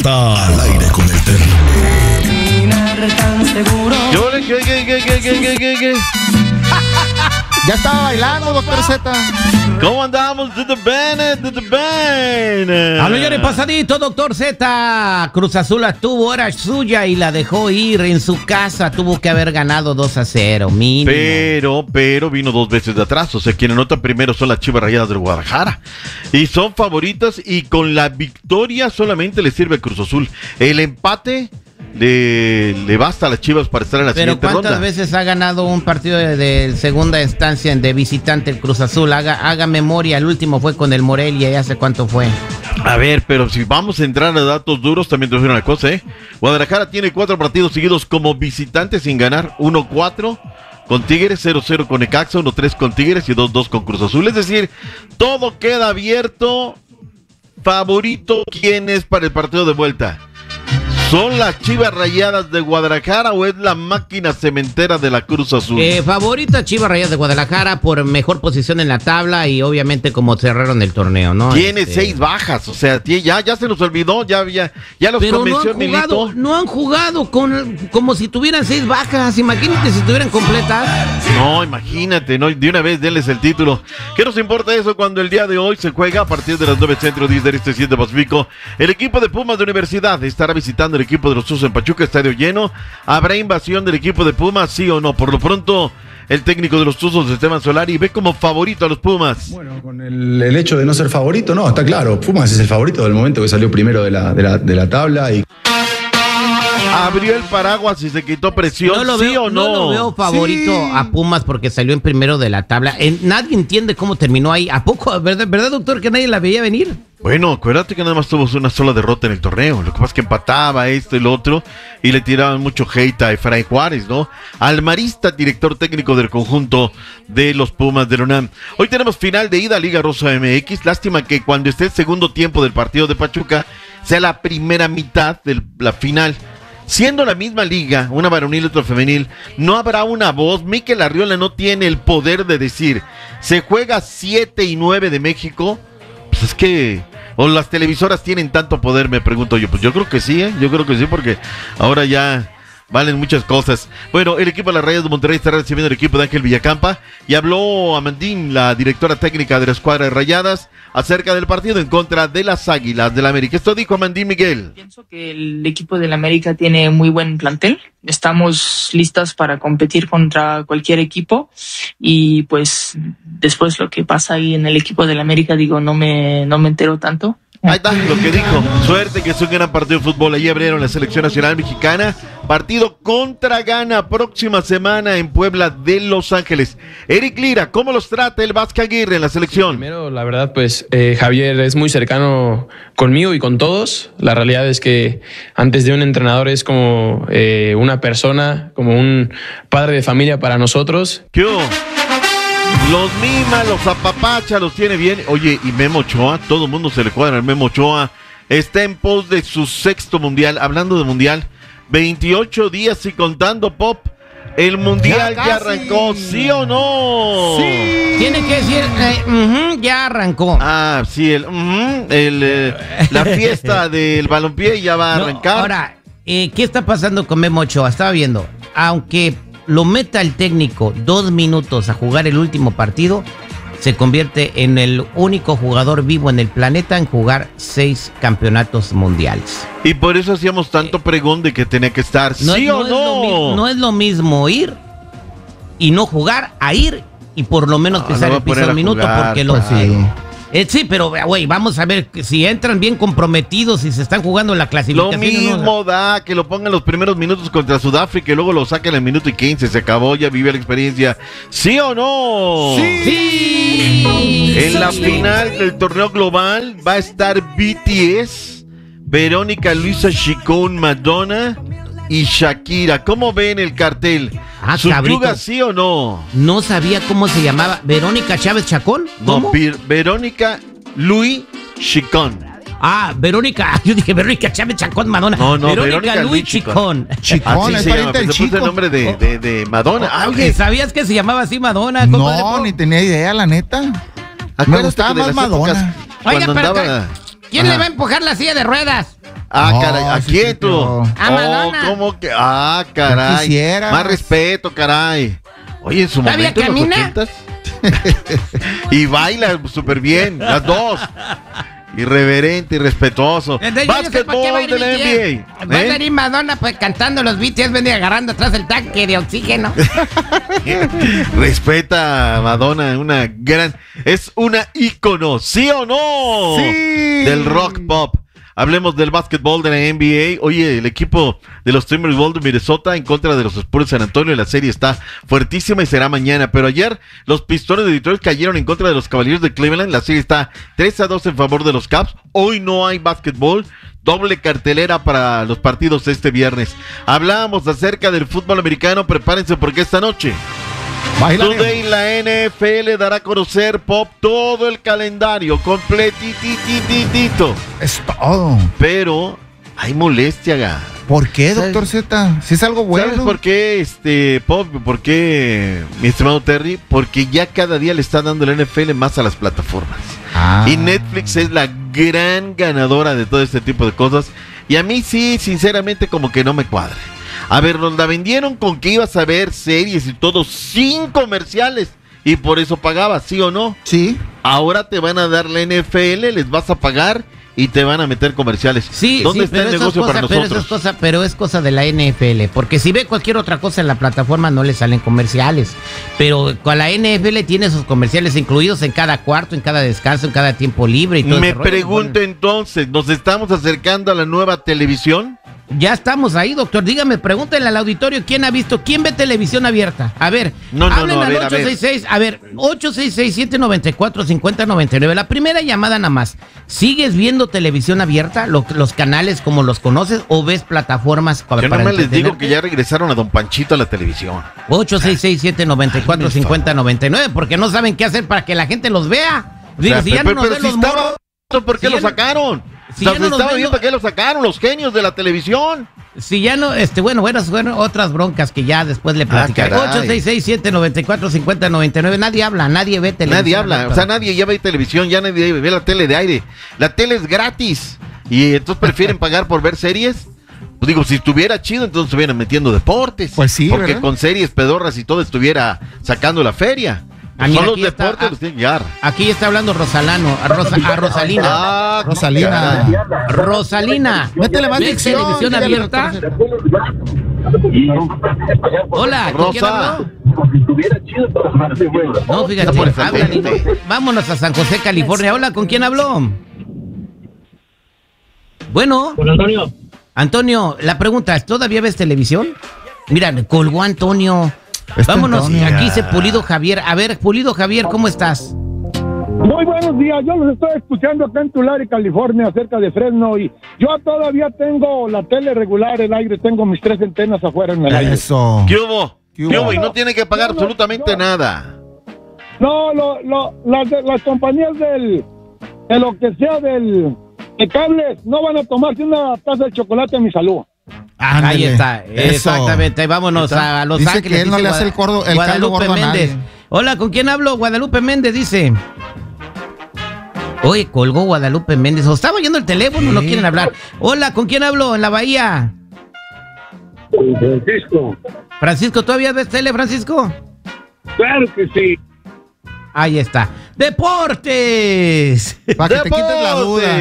está al aire con el terrible. ¿Qué? Ya estaba bailando, doctor Z. ¿Cómo andamos? De the band. A lo llore pasadito, doctor Z. Cruz Azul la tuvo, era suya y la dejó ir en su casa. Tuvo que haber ganado 2-0, mínimo. Pero vino 2 veces de atrás. O sea, quien anota primero son las Chivas Rayadas del Guadalajara. Y son favoritas y con la victoria solamente le sirve a Cruz Azul. El empate le basta a las Chivas para estar en la siguiente ronda. Pero ¿cuántas veces ha ganado un partido de segunda instancia de visitante el Cruz Azul? Haga memoria, el último fue con el Morelia, ¿y hace cuánto fue? A ver, pero si vamos a entrar a datos duros, también te voy a decir una cosa, Guadalajara tiene 4 partidos seguidos como visitante sin ganar, 1-4 con Tigres, 0-0 con Necaxa, 1-3 con Tigres y 2-2 con Cruz Azul. Es decir, todo queda abierto. Favorito, ¿quién es para el partido de vuelta? ¿Son las Chivas Rayadas de Guadalajara o es la máquina cementera de la Cruz Azul? Favorita Chivas Rayadas de Guadalajara por mejor posición en la tabla y obviamente como cerraron el torneo, ¿no? Tiene 6 bajas, o sea, ya se nos olvidó, ya los pero convenció Milito. No han jugado como si tuvieran 6 bajas, imagínate si estuvieran completas. No, imagínate, no, de una vez denles el título. ¿Qué nos importa eso cuando el día de hoy se juega a partir de las 9 Centro, 10 del Este, 7 Pacífico? El equipo de Pumas de Universidad estará visitando el equipo de los Tuzos en Pachuca, estadio lleno. ¿Habrá invasión del equipo de Pumas, sí o no? Por lo pronto, el técnico de los Tuzos, Esteban Solari, ve como favorito a los Pumas. Bueno, con el hecho de no ser favorito, no, está claro. Pumas es el favorito del momento que salió primero de la tabla y... ¿Abrió el paraguas y se quitó presión, sí o no? No lo veo favorito a Pumas porque salió en primero de la tabla. Nadie entiende cómo terminó ahí. ¿A poco? ¿Verdad, doctor, que nadie la veía venir? Bueno, acuérdate que nada más tuvo una sola derrota en el torneo. Lo que pasa es que empataba esto y lo otro y le tiraban mucho hate a Efraín Juárez, ¿no? Almarista, director técnico del conjunto de los Pumas de la UNAM. Hoy tenemos final de ida a Liga Rosa MX. Lástima que cuando esté el segundo tiempo del partido de Pachuca sea la primera mitad de la final. Siendo la misma liga, una varonil y otra femenil, no habrá una voz. Mikel Arriola no tiene el poder de decir, se juega 7 y 9 de México. Pues es que, o las televisoras tienen tanto poder, me pregunto yo. Pues yo creo que sí, yo creo que sí, porque ahora ya valen muchas cosas. Bueno, el equipo de las Rayas de Monterrey estará recibiendo el equipo de Ángel Villacampa y habló Amandín, la directora técnica de la escuadra de Rayadas, acerca del partido en contra de las Águilas del América. Esto dijo Amandín Miguel. Pienso que el equipo del América tiene muy buen plantel. Estamos listas para competir contra cualquier equipo y pues después lo que pasa ahí en el equipo del América, digo, no me entero tanto. Ahí está lo que dijo. Suerte que es un gran partido de fútbol. Ahí abrieron la selección nacional mexicana. Partido contra Ghana próxima semana en Puebla de Los Ángeles. Eric Lira, ¿cómo los trata el Vasco Aguirre en la selección? Primero, la verdad, pues Javier es muy cercano conmigo y con todos. La realidad es que antes de un entrenador es como una persona, como un padre de familia para nosotros. ¿Qué hubo? Los mima, los apapacha, los tiene bien. Oye, y Memo Ochoa, todo el mundo se le cuadra. Memo Ochoa está en pos de su 6º mundial. Hablando de mundial, 28 días y contando, Pop. El mundial ya arrancó, ¿sí o no? Sí. Tiene que decir, ya arrancó. Ah, sí, la fiesta del balompié ya va a arrancar. Ahora, ¿qué está pasando con Memo Ochoa? Estaba viendo, aunque lo meta el técnico 2 minutos a jugar el último partido, se convierte en el único jugador vivo en el planeta en jugar 6 campeonatos mundiales. Y por eso hacíamos tanto pregón de que tenía que estar, ¿sí o no? No es lo mismo ir y no jugar a ir y por lo menos pisar el piso un minuto jugar, porque lo sí. Sí, pero güey, vamos a ver si entran bien comprometidos y se están jugando la clasificación. Lo mismo da que lo pongan los primeros minutos contra Sudáfrica y luego lo saquen en el minuto y 15. Se acabó, ya vivió la experiencia. ¿Sí o no? Sí. En la final del torneo global va a estar BTS, Verónica Luisa Chicón, Madonna y Shakira. ¿Cómo ven el cartel? ¿Subyuga sí o no? No sabía cómo se llamaba. ¿Verónica Chávez Chacón? ¿Cómo? No, Verónica Luis Chicón. Ah, Verónica, yo dije Verónica Chávez Chacón, Madonna. No, Verónica Luis Chicón. Chicón, así se llama, pues se puso el nombre de Madonna. Oye, ¿sabías que se llamaba así Madonna? No, ni tenía idea, la neta. Me gustaba más Madonna. Oiga, pero ¿quién le va a empujar la silla de ruedas? Ah, No, caray, ¿a sí, quién tú? pero- A Madonna. ¿Cómo que? Ah, caray. quisieras. Más respeto, caray. Oye, en su ¿Todavía momento, en los camina? 80s. Y baila súper bien, las dos. Irreverente y respetuoso. Entonces, yo no sé por qué va a Básquetbol ir de la BTS. NBA. Va a venir Madonna pues cantando los BTS, venía agarrando atrás el tanque de oxígeno. Respeta a Madonna, es una ícono, ¿sí o no? Sí. Del rock pop. Hablemos del básquetbol de la NBA. Oye, el equipo de los Timberwolves de Minnesota en contra de los Spurs de San Antonio. La serie está fuertísima y será mañana. Pero ayer los Pistones de Detroit cayeron en contra de los Cavaliers de Cleveland. La serie está 3-2 en favor de los Cavs. Hoy no hay básquetbol. Doble cartelera para los partidos este viernes. Hablábamos acerca del fútbol americano. Prepárense porque esta noche Today la NFL dará a conocer, Pop, todo el calendario completitititito. Es todo. Pero hay molestia, ga. ¿Por qué, doctor Z? Si es algo bueno. ¿Sabes por qué, Pop? ¿Por qué, mi estimado Terry? Porque ya cada día le está dando la NFL más a las plataformas. Ah. Y Netflix es la gran ganadora de todo este tipo de cosas. Y a mí sí, sinceramente, como que no me cuadra. A ver, nos la vendieron con que ibas a ver series y todo sin comerciales. Y por eso pagabas, ¿sí o no? Sí. Ahora te van a dar la NFL, les vas a pagar y te van a meter comerciales. Sí, ¿Dónde sí, está pero el eso es negocio cosa, para pero nosotros? pero es cosa de la NFL, porque si ve cualquier otra cosa en la plataforma no le salen comerciales, pero con la NFL tiene sus comerciales incluidos en cada cuarto, en cada descanso, en cada tiempo libre y todo. Me ese rollo. pregunto entonces, ¿nos estamos acercando a la nueva televisión? Ya estamos ahí, doctor. Dígame, pregúntenle al auditorio quién ha visto, quién ve televisión abierta. A ver, hablen al 866, a ver, 866-794-5099. La primera llamada nada más. ¿Sigues viendo televisión abierta? ¿Los canales como los conoces o ves plataformas para Yo nomás les digo entretenerte? que ya regresaron a Don Panchito a la televisión. 866-794-5099, porque no saben qué hacer para que la gente los vea. Digo, O sea, si ya no nos pero ven si los estaba, morros, ¿por qué si lo ya no- sacaron? si O sea, ya no nos estaba ven bien, los- ¿para qué lo sacaron? Los genios de la televisión. si ya no, bueno, fueron otras broncas que ya después le platicaré. caray. 866-794-5099. Nadie habla, nadie ve televisión. Nadie habla, o sea, nadie ya ve televisión, ya nadie ve la tele de aire. La tele es gratis. Y entonces prefieren pagar por ver series. Pues digo, si estuviera chido, entonces estuvieran metiendo deportes. Pues sí, porque ¿verdad? con series pedorras y todo estuviera sacando la feria. Ah, mira, Son los aquí está, deportes los tienen que llegar. Aquí está hablando Rosalano, Rosalina. Ah, Rosalina. Rosalina. Métele más ¿Ves dicción, televisión dígale, abierta? doctor Hola, ¿con quién Rosa. habló? No, fíjate, Está por esa hablan y gente. no. Vámonos a San José, California. Hola, ¿con quién habló? Bueno. Con Antonio. Antonio, la pregunta es, ¿todavía ves televisión? Mira, me colgó Antonio. Vámonos, Antonio. aquí dice Pulido Javier. A ver, Pulido Javier, ¿cómo estás? Muy buenos días, yo los estoy escuchando acá en Tulare, California, cerca de Fresno, y yo todavía tengo la tele regular, el aire, tengo mis 3 antenas afuera en el aire. Eso. ¿Qué hubo? ¿Qué hubo? ¿Qué hubo? Y no tiene que pagar No, no, absolutamente no. nada. No, las compañías de lo que sea de cables no van a tomarse una taza de chocolate a mi salud. Ándale. Ahí está, Eso. exactamente. Vámonos a Los Dice Ángeles. que él no le hace el caldo gordo a nadie. Hola, ¿con quién hablo? Guadalupe Méndez dice. Oye, colgó Guadalupe Méndez. O estaba oyendo el teléfono, no quieren hablar. Hola, ¿con quién hablo? En la Bahía. Francisco. Francisco, ¿todavía ves tele, Francisco? Claro que sí. Ahí está. ¡Deportes! Para que te quites la duda.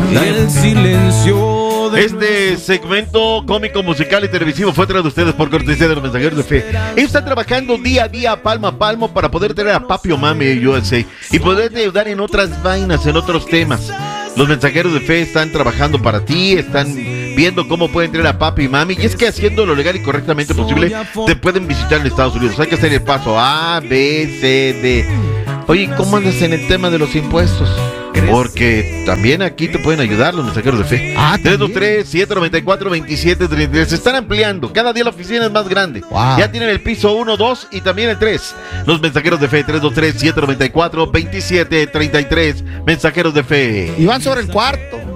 Este segmento cómico, musical y televisivo fue traído a ustedes por cortesía de los mensajeros de fe. Ellos están trabajando día a día, palmo a palmo, para poder tener a Papi o Mami USA y poderte ayudar en otras vainas, en otros temas. Los mensajeros de fe están trabajando para ti, están viendo cómo pueden tener a Papi y Mami. Y es que haciendo lo legal y correctamente posible, te pueden visitar en Estados Unidos. Hay que hacer el paso A, B, C, D. Oye, ¿cómo andas en el tema de los impuestos? Porque también aquí te pueden ayudar los mensajeros de fe. 323-794-2733. Se están ampliando. Cada día la oficina es más grande. Wow. Ya tienen el piso 1, 2 y también el 3. Los mensajeros de fe, 323-794-2733. Mensajeros de fe. Y van sobre el cuarto.